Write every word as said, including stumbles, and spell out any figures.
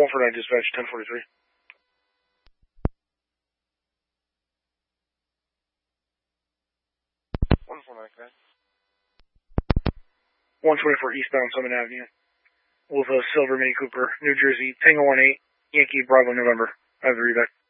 one four nine dispatch, ten forty-three. one four nine, okay. one twenty-four eastbound Summit Avenue. With a silver Mini Cooper, New Jersey, Tango one eight, Yankee Bravo November. I have the reback.